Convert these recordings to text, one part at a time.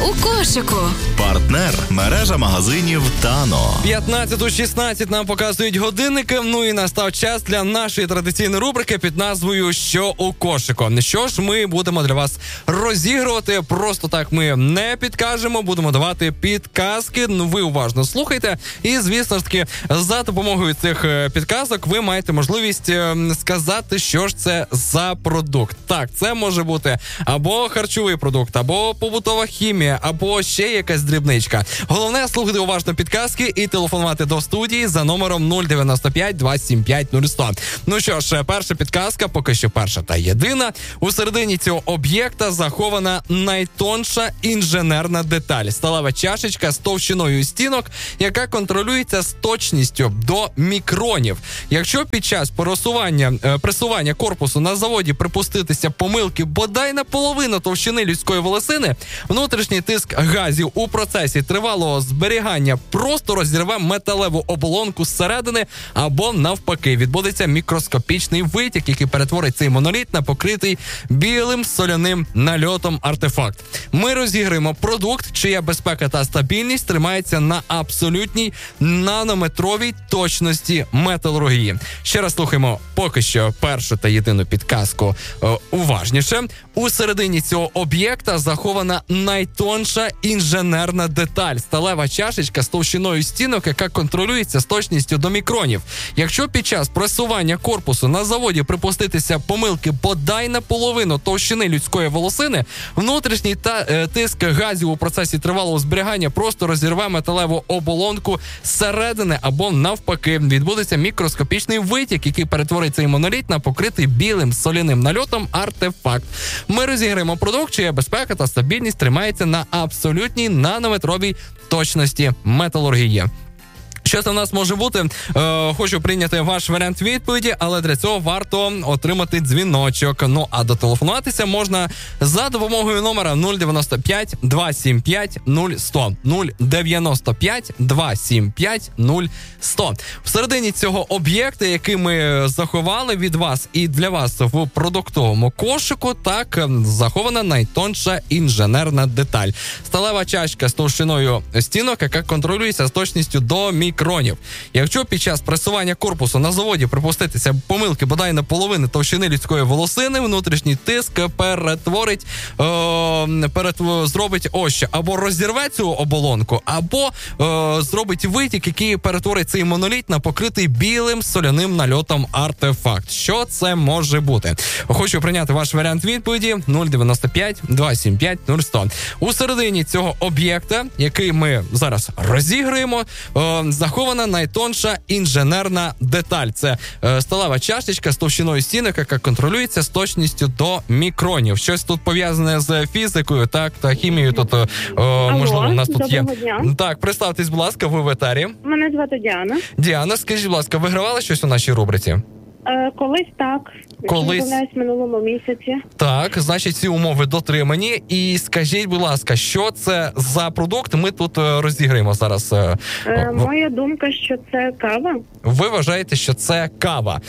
у кошику. Партнер – мережа магазинів Тано. 15:16 нам показують годинники. Ну і настав час для нашої традиційної рубрики під назвою «Що у кошику?». Що ж ми будемо для вас розігрувати? Просто так ми не підкажемо, будемо давати підказки. Ну, ви уважно слухайте. І, звісно ж таки, за допомогою цих підказок ви маєте можливість сказати, що ж це за продукт. Так, це може бути або харчовий продукт, або побутова хімія, або ще якась дрібничка. Головне, слухати уважно підказки і телефонувати до студії за номером 095 275 0100. Ну що ж, перша підказка, поки що перша та єдина. У середині цього об'єкта захована найтонша інженерна деталь. Сталева чашечка з товщиною стінок, яка контролюється з точністю до мікронів. Якщо під час пресування корпусу на заводі припуститися помилки бодай на половину товщини людської волосини, внутрішній тиск газів у процесі тривалого зберігання просто розірве металеву оболонку зсередини або навпаки відбудеться мікроскопічний витік, який перетворить цей моноліт на покритий білим соляним нальотом артефакт. Ми розіграємо продукт, чия безпека та стабільність тримається на абсолютній нанометровій точності металургії. Ще раз слухаємо поки що першу та єдину підказку уважніше. У середині цього об'єкта захована найтонша інженерна деталь. Сталева чашечка з товщиною стінок, яка контролюється з точністю до мікронів. Якщо під час пресування корпусу на заводі припуститися помилки бодай на половину товщини людської волосини, внутрішній тиск газів у процесі тривалого зберігання просто розірве металеву оболонку зсередини або навпаки відбудеться мікроскопічний витік, який перетворить цей моноліт на покритий білим соляним нальотом артефакт. Ми розіграємо продукт, чия безпека та стабільність тримається на абсолютній нанометровій точності металургії. Що це в нас може бути? Хочу прийняти ваш варіант відповіді, але для цього варто отримати дзвіночок. Ну, а дотелефонуватися можна за допомогою номера 095 275 0100. 095 275 0100. Всередині цього об'єкта, який ми заховали від вас і для вас в продуктовому кошику, так, захована найтонша інженерна деталь. Сталева чашка з товщиною стінок, яка контролюється з точністю до мікронів. Якщо під час пресування корпусу на заводі припуститися помилки бодай на половину товщини людської волосини, внутрішній тиск зробить ось що. Або розірве цю оболонку, або зробить витік, який перетворить цей моноліт на покритий білим соляним нальотом артефакт. Що це може бути? Хочу прийняти ваш варіант відповіді 095 275 0100. У середині цього об'єкта, який ми зараз розіграємо, захована найтонша інженерна деталь. Це сталева чашечка з товщиною стінок, яка контролюється з точністю до мікронів. Щось тут пов'язане з фізикою, так, та хімією тут, можливо, у нас тут є. Дня. Так, представтесь, будь ласка, ви в етері. Мене звати Діана. Діана, скажіть, будь ласка, вигравали щось у нашій рубриці? Колись так. Колись? В минулому місяці. Так, значить, ці умови дотримані. І скажіть, будь ласка, що це за продукт? Ми тут розіграємо зараз. Моя думка, що це кава. Ви вважаєте, що це кава.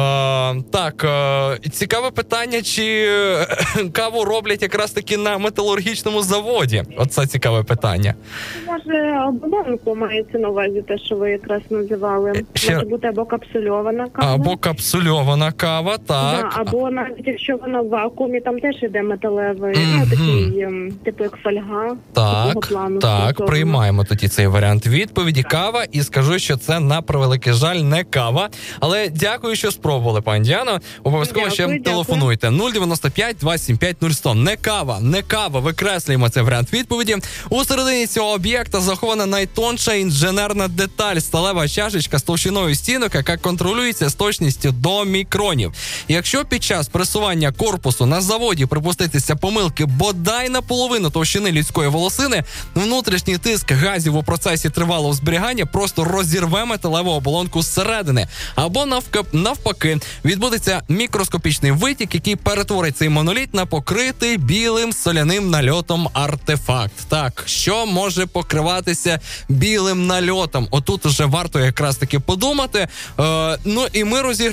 Так, цікаве питання, чи каву роблять якраз таки на металургічному заводі? Оце цікаве питання. Може, оболонку мається на увазі те, що ви якраз називали. Може бути або капсульована кава. Або капсульована кава, так. Да, або навіть якщо вона в вакуумі, там теж іде металевий, такий, типу як фольга. Так, плану, так, приймаємо тоді цей варіант відповіді. Кава, і скажу, що це, на превеликий жаль, не кава. Але дякую, що спробували, пані Діано. Обов'язково ще телефонуйте. 095 275 0100. Не кава. Викреслюємо цей варіант відповіді. У середині цього об'єкта захована найтонша інженерна деталь. Сталева чашечка з товщиною стінок, яка контролюється з точністю до мікронів. Якщо під час пресування корпусу на заводі припуститися помилки бодай на половину товщини людської волосини, внутрішній тиск газів у процесі тривалого зберігання просто розірве металеву оболонку зсередини. Або навпаки, відбудеться мікроскопічний витік, який перетворить цей моноліт на покритий білим соляним нальотом артефакт. Так, що може покриватися білим нальотом? Отут вже варто якраз таки подумати. Ну і ми розіграємо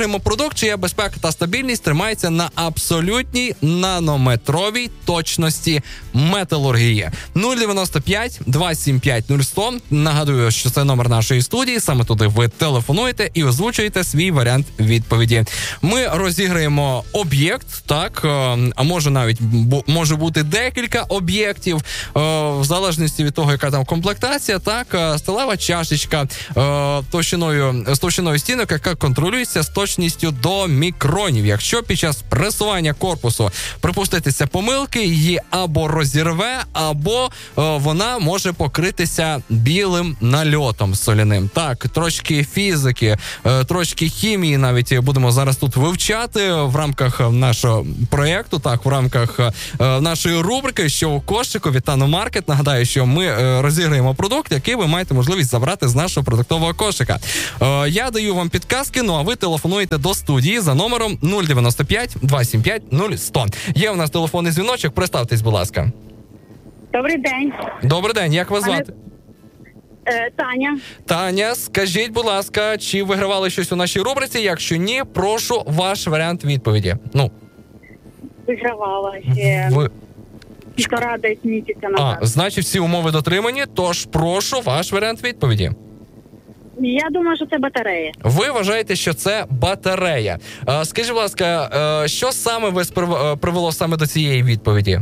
розіграємо продукт, чия безпека та стабільність тримається на абсолютній нанометровій точності металургії. 095-275-0100. Нагадую, що це номер нашої студії. Саме туди ви телефонуєте і озвучуєте свій варіант відповіді. Ми розіграємо об'єкт, так, а може навіть може бути декілька об'єктів, в залежності від того, яка там комплектація, так, сталева чашечка з товщиною стінок, яка контролюється з точністю до мікронів. Якщо під час пресування корпусу припуститися помилки, її або розірве, або вона може покритися білим нальотом соляним. Так, трошки фізики, трошки хімії навіть будемо зараз тут вивчати в рамках нашого проєкту, так, в рамках нашої рубрики «Що у кошику» від Таномаркет. Нагадаю, що ми розіграємо продукт, який ви маєте можливість забрати з нашого продуктового кошика. Я даю вам підказки, ну а ви телефонуєте до студії за номером 095-275-0100. Є у нас телефонний дзвіночок, представтесь, будь ласка. Добрий день. Добрий день, як вас звати? Таня. Таня, скажіть, будь ласка, чи вигравали щось у нашій рубриці? Якщо ні, прошу ваш варіант відповіді. Ну. Вигравала ще півтора десь місяця назад. Значить, всі умови дотримані, тож прошу ваш варіант відповіді. Я думаю, що це батарея. Ви вважаєте, що це батарея. Скажіть, будь ласка, що саме вас привело саме до цієї відповіді?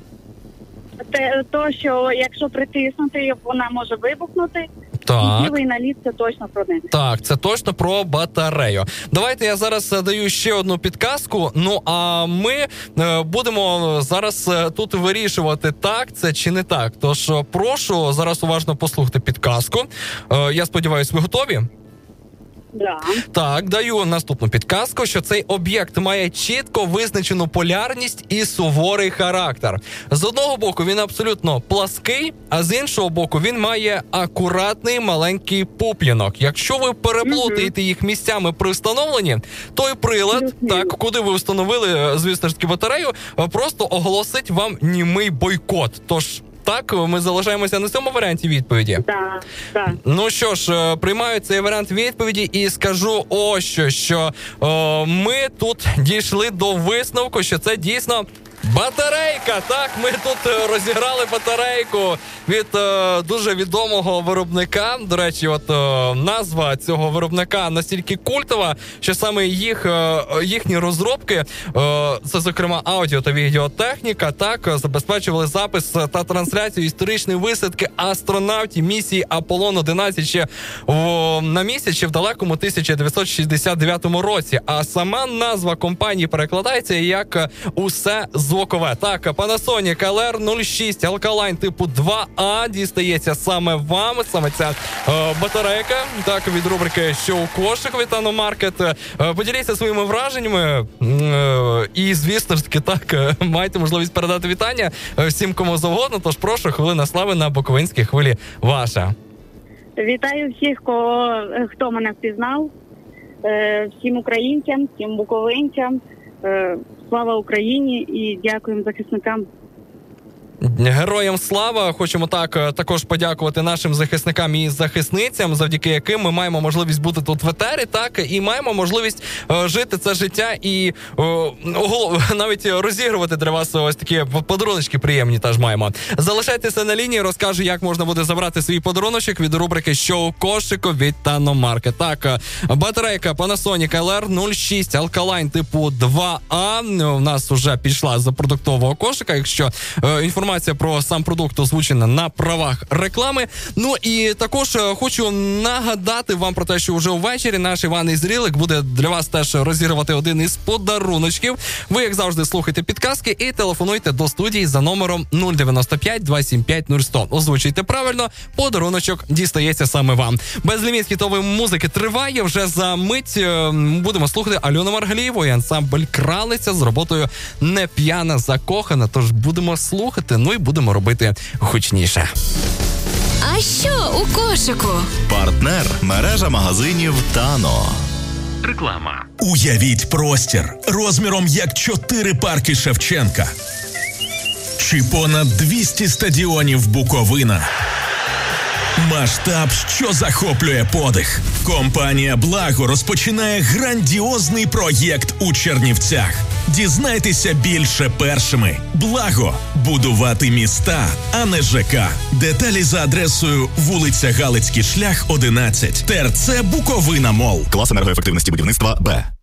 То, що якщо притиснути, вона може вибухнути. Так. І білий наліт – це точно про неї. Так, це точно про батарею. Давайте я зараз даю ще одну підказку. Ну, а ми будемо зараз тут вирішувати, так це чи не так. Тож прошу зараз уважно послухати підказку. Я сподіваюся, ви готові? Да. Так, даю наступну підказку, що цей об'єкт має чітко визначену полярність і суворий характер. З одного боку він абсолютно плаский, а з іншого боку він має акуратний маленький пуплінок. Якщо ви переплутаєте їх місцями при встановленні, той прилад, так, куди ви встановили, звісно ж таки, батарею, просто оголосить вам німий бойкот. Тож так, ми залишаємося на цьому варіанті відповіді? Так, так. Ну що ж, приймаю цей варіант відповіді і скажу що ми тут дійшли до висновку, що це дійсно батарейка. Так, ми тут розіграли батарейку від дуже відомого виробника. До речі, назва цього виробника настільки культова, що саме їхні розробки, це, зокрема, аудіо та відеотехніка, так, забезпечували запис та трансляцію історичної висадки астронавтів місії Аполлон-11 ще на місяць, ще в далекому 1969 році. А сама назва компанії перекладається як «Усе звукове». Так, Panasonic LR06 Alkaline типу 2А дістається саме вам, саме ця батарейка, так, від рубрики «Що у кошику» від Таномаркет. Поділіться своїми враженнями і, звісно ж таки, так, маєте можливість передати вітання всім, кому завгодно, тож прошу, хвилина слави на Буковинській хвилі ваша. Вітаю всіх, хто мене впізнав, всім українцям, всім буковинцям. Слава Україні і дякуємо захисникам. Героям слава! Хочемо також подякувати нашим захисникам і захисницям, завдяки яким ми маємо можливість бути тут в етері, так, і маємо можливість жити це життя і навіть розігрувати для вас ось такі подаруночки приємні теж маємо. Залишайтеся на лінії, розкажу, як можна буде забрати свій подаруночок від рубрики «Що у кошику» від Таномаркет. Так, батарейка Panasonic LR06 Alkaline типу 2А у нас вже пішла з продуктового кошика, якщо інформація про сам продукт озвучена на правах реклами. Ну і також хочу нагадати вам про те, що вже ввечері наш Іван Ізрілик буде для вас теж розігрувати один із подаруночків. Ви, як завжди, слухайте підказки і телефонуйте до студії за номером 095-275-0100. Озвучуйте правильно, подаруночок дістається саме вам. Безліміт хітової музики триває. Вже за мить будемо слухати Альону Маргалієву і ансамбль «Кралиця» з роботою «Не п'яна, закохана». Тож будемо слухати, ну і будемо робити гучніше. А що у кошику? Партнер – мережа магазинів «Тано». Реклама. Уявіть простір розміром як 4 парки Шевченка. Чи понад 200 стадіонів Буковина. Масштаб, що захоплює подих. Компанія «Благо» розпочинає грандіозний проєкт у Чернівцях. Дізнайтеся більше першими. «Благо» – будувати міста, а не ЖК. Деталі за адресою вулиця Галицький шлях, 11, ТРЦ Буковина Мол. Клас енергоефективності будівництва Б.